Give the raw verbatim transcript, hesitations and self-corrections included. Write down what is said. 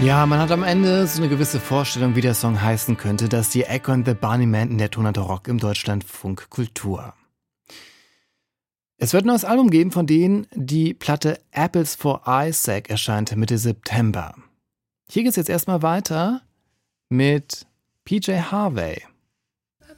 Ja, man hat am Ende so eine gewisse Vorstellung, wie der Song heißen könnte. Das ist die Echo and the Bunnymen in der Tonart Rock im Deutschlandfunk Kultur. Es wird ein neues Album geben, von denen die Platte Apples for Isaac erscheint Mitte September. Hier geht's jetzt erstmal weiter mit P J Harvey.